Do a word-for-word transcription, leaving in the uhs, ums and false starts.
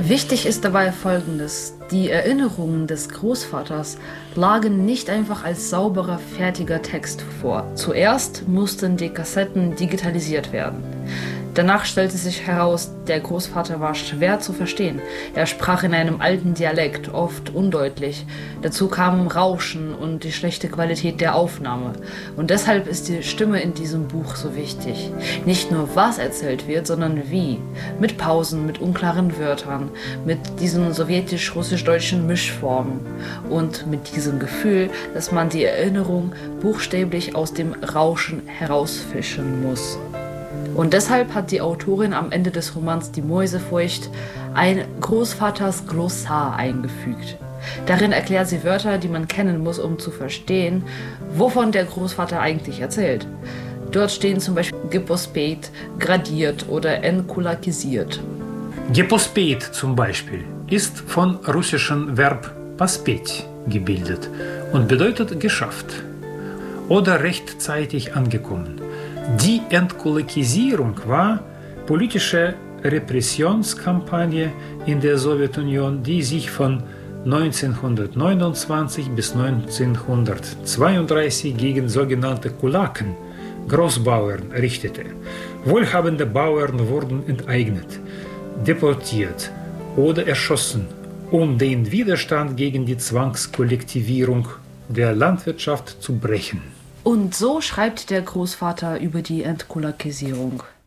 Wichtig ist dabei Folgendes: Die Erinnerungen des Großvaters lagen nicht einfach als sauberer, fertiger Text vor. Zuerst mussten die Kassetten digitalisiert werden. Danach stellte sich heraus, der Großvater war schwer zu verstehen. Er sprach in einem alten Dialekt, oft undeutlich. Dazu kamen Rauschen und die schlechte Qualität der Aufnahme. Und deshalb ist die Stimme in diesem Buch so wichtig. Nicht nur, was erzählt wird, sondern wie. Mit Pausen, mit unklaren Wörtern, mit diesen sowjetisch-russisch-deutschen Mischformen und mit diesem Gefühl, dass man die Erinnerung buchstäblich aus dem Rauschen herausfischen muss. Und deshalb hat die Autorin am Ende des Romans Die Mäusefurcht ein Großvaters Glossar eingefügt. Darin erklärt sie Wörter, die man kennen muss, um zu verstehen, wovon der Großvater eigentlich erzählt. Dort stehen zum Beispiel gepospet, gradiert oder enkulakisiert. Gepospet zum Beispiel ist von russischen Verb paspet gebildet und bedeutet geschafft oder rechtzeitig angekommen. Die Entkulakisierung war politische Repressionskampagne in der Sowjetunion, die sich von neunzehnhundertneunundzwanzig bis neunzehnhundertzweiunddreißig gegen sogenannte Kulaken, Großbauern, richtete. Wohlhabende Bauern wurden enteignet, deportiert oder erschossen, um den Widerstand gegen die Zwangskollektivierung der Landwirtschaft zu brechen. Und so schreibt der Großvater über die Entkulakisierung.